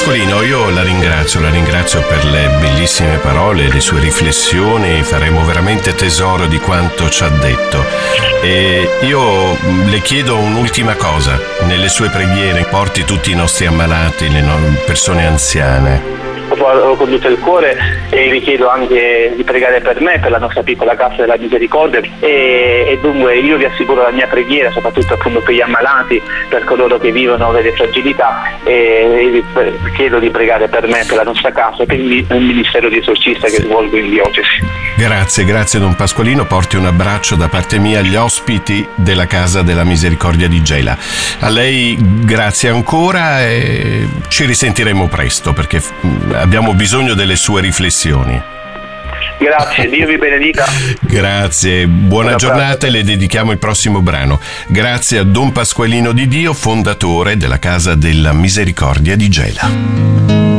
Pasqualino, io la ringrazio per le bellissime parole, le sue riflessioni, faremo veramente tesoro di quanto ci ha detto. E io le chiedo un'ultima cosa: nelle sue preghiere porti tutti i nostri ammalati, le persone anziane. Con tutto il cuore, e vi chiedo anche di pregare per me, per la nostra piccola casa della misericordia, e dunque io vi assicuro la mia preghiera, soprattutto appunto per gli ammalati, per coloro che vivono delle fragilità, e vi chiedo di pregare per me, per la nostra casa e per il ministero di esorcista che svolgo in diocesi. Grazie Don Pasqualino, porti un abbraccio da parte mia agli ospiti della Casa della Misericordia di Gela. A lei grazie ancora e ci risentiremo presto, perché abbiamo bisogno delle sue riflessioni. Grazie, Dio vi benedica. Grazie, buona giornata, e le dedichiamo il prossimo brano. Grazie a Don Pasqualino Di Dio, fondatore della Casa della Misericordia di Gela.